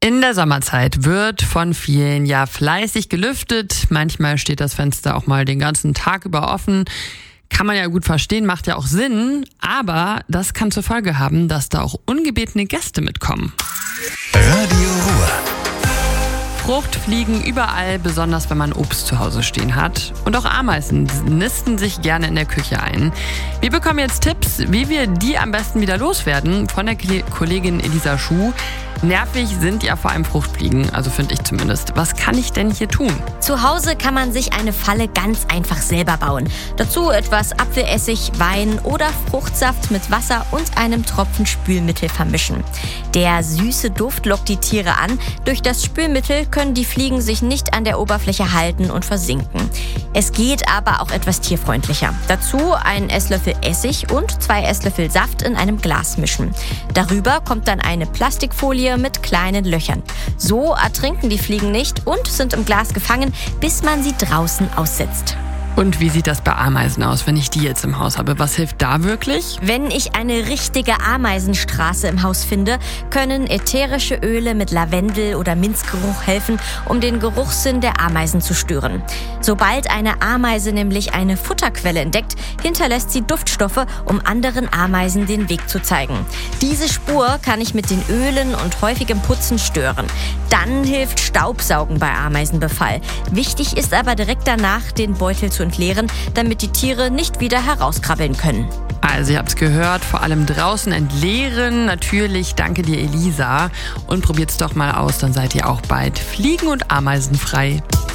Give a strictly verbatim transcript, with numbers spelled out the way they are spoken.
In der Sommerzeit wird von vielen ja fleißig gelüftet. Manchmal steht das Fenster auch mal den ganzen Tag über offen. Kann man ja gut verstehen, macht ja auch Sinn. Aber das kann zur Folge haben, dass da auch ungebetene Gäste mitkommen. Radio Ruhr. Fruchtfliegen überall, besonders wenn man Obst zu Hause stehen hat. Und auch Ameisen nisten sich gerne in der Küche ein. Wir bekommen jetzt Tipps, wie wir die am besten wieder loswerden, von der Kollegin Elisa Schuh. Nervig sind ja vor allem Fruchtfliegen, also finde ich zumindest. Was kann ich denn hier tun? Zu Hause kann man sich eine Falle ganz einfach selber bauen. Dazu etwas Apfelessig, Wein oder Fruchtsaft mit Wasser und einem Tropfen Spülmittel vermischen. Der süße Duft lockt die Tiere an. Durch das Spülmittel können die Fliegen sich nicht an der Oberfläche halten und versinken. Es geht aber auch etwas tierfreundlicher. Dazu einen Esslöffel Essig und zwei Esslöffel Saft in einem Glas mischen. Darüber kommt dann eine Plastikfolie mit kleinen Löchern. So ertrinken die Fliegen nicht und sind im Glas gefangen, bis man sie draußen aussetzt. Und wie sieht das bei Ameisen aus, wenn ich die jetzt im Haus habe? Was hilft da wirklich? Wenn ich eine richtige Ameisenstraße im Haus finde, können ätherische Öle mit Lavendel- oder Minzgeruch helfen, um den Geruchssinn der Ameisen zu stören. Sobald eine Ameise nämlich eine Futterquelle entdeckt, hinterlässt sie Duftstoffe, um anderen Ameisen den Weg zu zeigen. Diese Spur kann ich mit den Ölen und häufigem Putzen stören. Dann hilft Staubsaugen bei Ameisenbefall. Wichtig ist aber direkt danach, den Beutel zu entleeren, damit die Tiere nicht wieder herauskrabbeln können. Also ihr habt es gehört, vor allem draußen entleeren. Natürlich, danke dir Elisa. Und probiert's doch mal aus, dann seid ihr auch bald fliegen- und ameisenfrei.